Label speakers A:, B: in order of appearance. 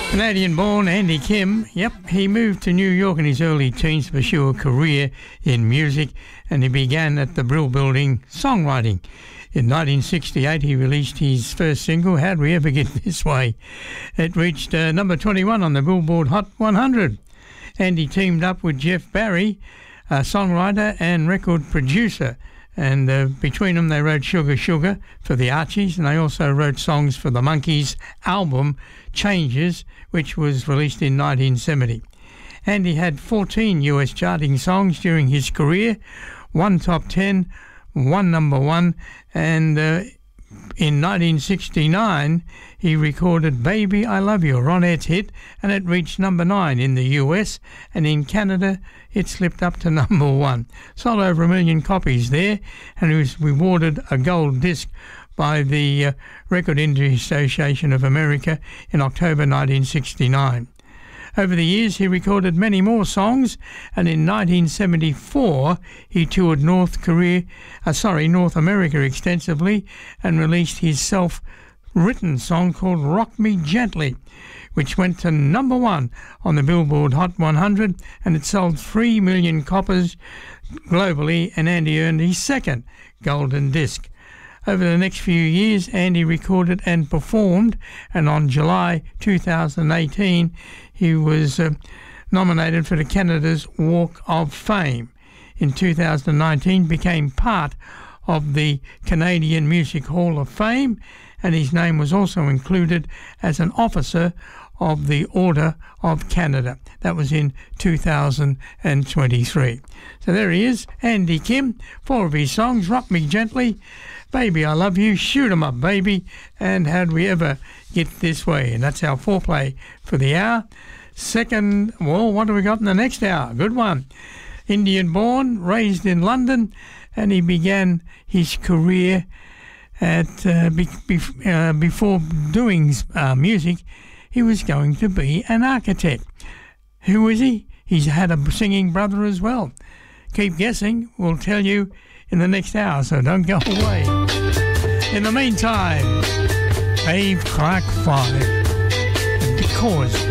A: Canadian-born Andy Kim, he moved to New York in his early teens to pursue a career in music, and he began at the Brill Building songwriting. In 1968, he released his first single, How'd We Ever Get This Way? It reached number 21 on the Billboard Hot 100. Andy teamed up with Jeff Barry, a songwriter and record producer, and between them they wrote Sugar Sugar for the Archies, and they also wrote songs for the Monkees' album Changes, which was released in 1970. Andy had 14 US charting songs during his career, 1 top 10, 1 number 1, and in 1969 he recorded Baby I Love You, a Ronettes hit, and it reached number 9 in the US, and in Canada it slipped up to number 1. Sold over 1 million copies there, and he was rewarded a gold disc by the Record Industry Association of America in October 1969. Over the years, he recorded many more songs, and in 1974, he toured North America extensively and released his self-written song called Rock Me Gently, which went to number 1 on the Billboard Hot 100, and it sold 3 million copies globally, and Andy earned his second golden disc. Over the next few years, Andy recorded and performed, and on July 2018, he was nominated for the Canada's Walk of Fame. In 2019, became part of the Canadian Music Hall of Fame, and his name was also included as an officer of the Order of Canada. That was in 2023. So there he is, Andy Kim, 4 of his songs, Rock Me Gently, Baby I Love You, Shoot 'Em Up Baby, and How'd We Ever Get This Way? And that's our foreplay for the hour. Second, well, what do we got in the next hour? Good one. Indian-born, raised in London, and he began his career at before doing music. He was going to be an architect. Who is he? He's had a singing brother as well. Keep guessing. We'll tell you in the next hour, so don't go away. In the meantime, Dave Clark 5, Because